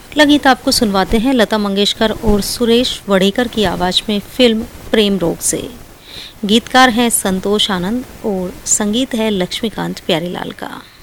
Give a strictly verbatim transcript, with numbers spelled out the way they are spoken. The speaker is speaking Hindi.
अगला गीत आपको सुनवाते हैं लता मंगेशकर और सुरेश वडेकर की आवाज़ में फिल्म प्रेम रोग से। गीतकार हैं संतोष आनंद और संगीत है लक्ष्मीकांत प्यारेलाल का।